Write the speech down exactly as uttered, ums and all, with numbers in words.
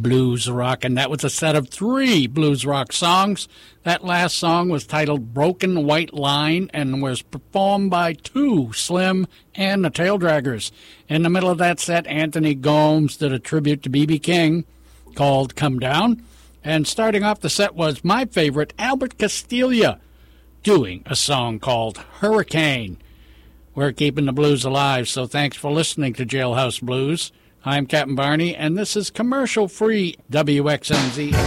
blues rock, and that was a set of three blues rock songs. That last song was titled Broken White Line and was performed by two, Slim and the Tail Draggers. In the middle of that set, Anthony Gomes did a tribute to B B King called Come Down. And starting off the set was my favorite, Albert Castiglia, doing a song called Hurricane. We're keeping the blues alive, so thanks for listening to Jailhouse Blues. I'm Captain Barney, and this is commercial-free W X M Z.